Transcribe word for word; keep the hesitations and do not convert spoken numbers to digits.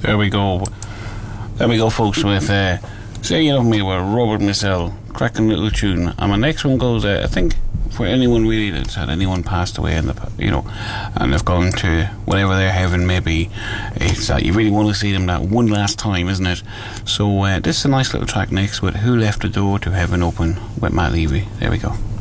There we go. There we go, folks, with uh, Say You Love Me with Robert Missell. Cracking little tune. And my next one goes, uh, I think, for anyone really that's had anyone passed away in the, you know, and they've gone to whatever their heaven may be, it's that uh, you really want to see them that one last time, isn't it? So uh, this is a nice little track next with Who Left the Door to Heaven Open with Matt Levy. There we go.